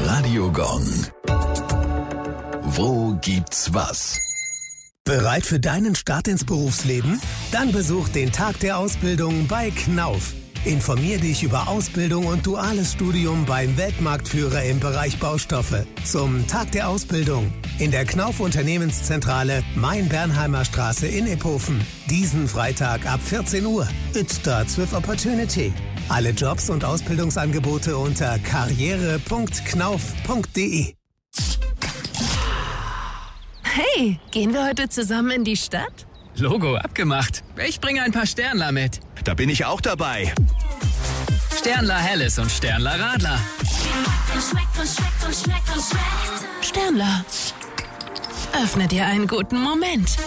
Radio Gong. Wo gibt's was? Bereit für deinen Start ins Berufsleben? Dann besuch den Tag der Ausbildung bei Knauf. Informier dich über Ausbildung und duales Studium beim Weltmarktführer im Bereich Baustoffe. Zum Tag der Ausbildung in der Knauf Unternehmenszentrale Main-Bernheimer Straße in Iphofen. Diesen Freitag ab 14 Uhr. It starts with opportunity. Alle Jobs und Ausbildungsangebote unter karriere.knauf.de. Hey, gehen wir heute zusammen in die Stadt? Logo abgemacht. Ich bringe ein paar Sternler mit. Da bin ich auch dabei. Sternler Helles und Sternler Radler. Sternler. Öffne dir einen guten Moment.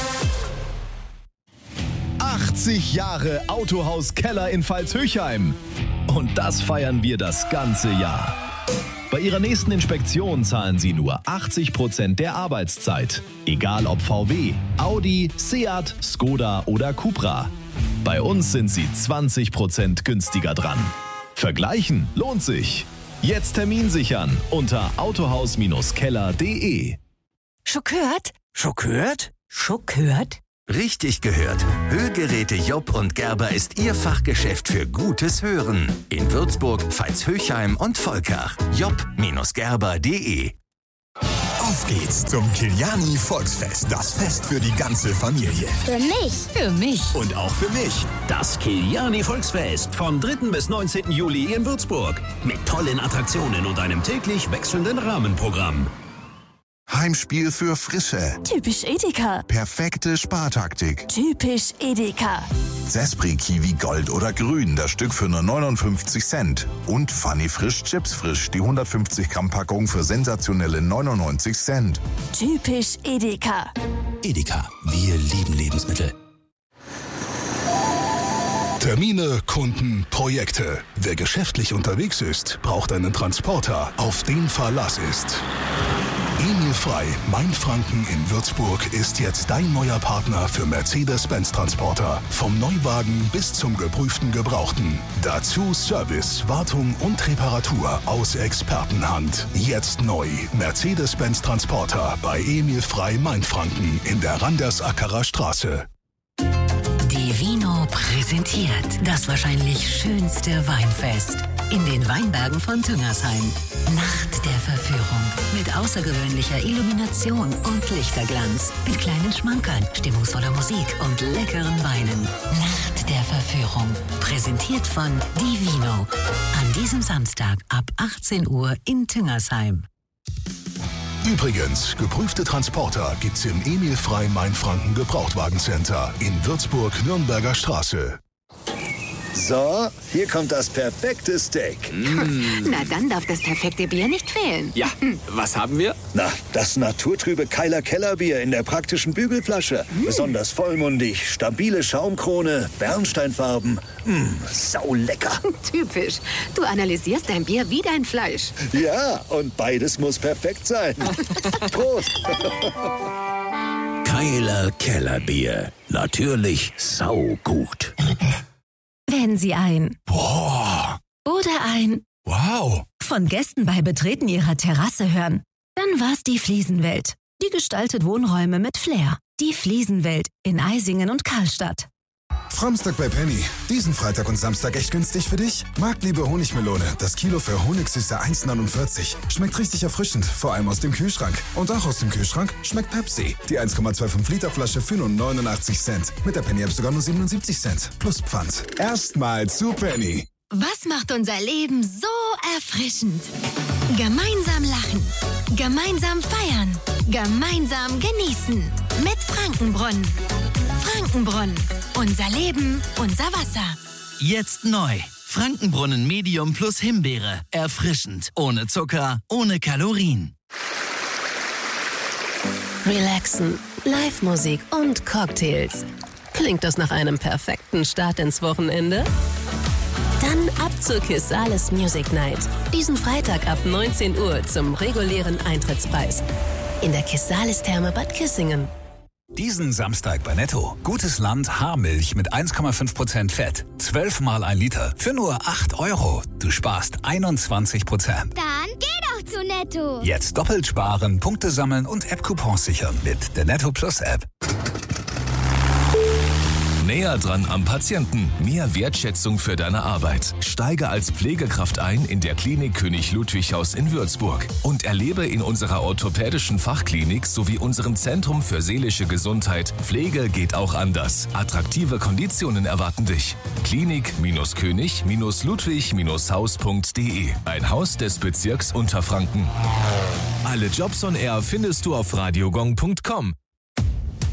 80 Jahre Autohaus Keller in Pfalz-Höchheim. Und das feiern wir das ganze Jahr. Bei Ihrer nächsten Inspektion zahlen Sie nur 80% der Arbeitszeit. Egal ob VW, Audi, Seat, Skoda oder Cupra. Bei uns sind Sie 20% günstiger dran. Vergleichen lohnt sich. Jetzt Termin sichern unter autohaus-keller.de. Schockiert? Schockiert? Schockiert? Richtig gehört. Hörgeräte Jopp und Gerber ist Ihr Fachgeschäft für gutes Hören. In Würzburg, Pfalz-Höchheim und Volkach. jopp-gerber.de. Auf geht's zum Kiliani Volksfest. Das Fest für die ganze Familie. Für mich. Für mich. Und auch für mich. Das Kiliani Volksfest vom 3. bis 19. Juli in Würzburg. Mit tollen Attraktionen und einem täglich wechselnden Rahmenprogramm. Heimspiel für Frische. Typisch Edeka. Perfekte Spartaktik. Typisch Edeka. Sespri Kiwi Gold oder Grün, das Stück für nur 59 Cent. Und Funny Frisch Chips Frisch, die 150 Gramm Packung für sensationelle 99 Cent. Typisch Edeka. Edeka, wir lieben Lebensmittel. Termine, Kunden, Projekte. Wer geschäftlich unterwegs ist, braucht einen Transporter, auf den Verlass ist. Emil Frei, Mainfranken in Würzburg, ist jetzt dein neuer Partner für Mercedes-Benz-Transporter. Vom Neuwagen bis zum geprüften Gebrauchten. Dazu Service, Wartung und Reparatur aus Expertenhand. Jetzt neu. Mercedes-Benz-Transporter bei Emil Frei, Mainfranken in der Randersackerer Straße. Divino präsentiert das wahrscheinlich schönste Weinfest in den Weinbergen von Tüngersheim. Nacht der Verführung mit außergewöhnlicher Illumination und Lichterglanz. Mit kleinen Schmankerln, stimmungsvoller Musik und leckeren Weinen. Nacht der Verführung. Präsentiert von Divino. An diesem Samstag ab 18 Uhr in Tüngersheim. Übrigens, geprüfte Transporter gibt's im Emil Frei Mainfranken Gebrauchtwagencenter in Würzburg-Nürnberger Straße. So, hier kommt das perfekte Steak. Na, dann darf das perfekte Bier nicht fehlen. Ja, was haben wir? Na, das naturtrübe Keiler Kellerbier in der praktischen Bügelflasche. Besonders vollmundig, stabile Schaumkrone, Bernsteinfarben. Saulecker. Typisch. Du analysierst dein Bier wie dein Fleisch. Ja, und beides muss perfekt sein. Prost. Keiler Kellerbier. Natürlich saugut. Wenn Sie ein Boah. oder ein Wow. von Gästen bei Betreten Ihrer Terrasse hören, dann war's die Fliesenwelt. Die gestaltet Wohnräume mit Flair. Die Fliesenwelt in Eisingen und Karlstadt. Framstag bei Penny. Diesen Freitag und Samstag echt günstig für dich? Marktliebe Honigmelone. Das Kilo für Honigsüße 1,49. Schmeckt richtig erfrischend, vor allem aus dem Kühlschrank. Und auch aus dem Kühlschrank schmeckt Pepsi. Die 1,25 Liter Flasche für nur 89 Cent. Mit der Penny-App sogar nur 77 Cent. Plus Pfand. Erstmal zu Penny. Was macht unser Leben so erfrischend? Gemeinsam lachen. Gemeinsam feiern. Gemeinsam genießen. Mit Frankenbrunnen. Frankenbrunnen. Unser Leben, unser Wasser. Jetzt neu. Frankenbrunnen Medium plus Himbeere. Erfrischend. Ohne Zucker, ohne Kalorien. Relaxen, Live-Musik und Cocktails. Klingt das nach einem perfekten Start ins Wochenende? Dann ab zur Kissales Music Night. Diesen Freitag ab 19 Uhr zum regulären Eintrittspreis. In der Kissales Therme Bad Kissingen. Diesen Samstag bei Netto. Gutes Land Haarmilch mit 1,5% Fett. 12 mal 1 Liter. Für nur 8 €. Du sparst 21%. Dann geh doch zu Netto. Jetzt doppelt sparen, Punkte sammeln und App-Coupons sichern mit der Netto Plus App. Näher dran am Patienten. Mehr Wertschätzung für deine Arbeit. Steige als Pflegekraft ein in der Klinik König Ludwig Haus in Würzburg und erlebe in unserer orthopädischen Fachklinik sowie unserem Zentrum für seelische Gesundheit Pflege geht auch anders. Attraktive Konditionen erwarten dich. Klinik-König-Ludwig-Haus.de. Ein Haus des Bezirks Unterfranken. Alle Jobs on Air findest du auf radiogong.com